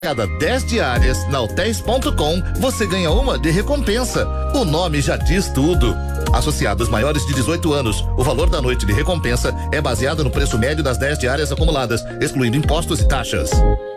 Cada 10 diárias na hotéis.com, você ganha uma de recompensa. O nome já diz tudo. Associados maiores de 18 anos, o valor da noite de recompensa é baseado no preço médio das 10 diárias acumuladas, excluindo impostos e taxas.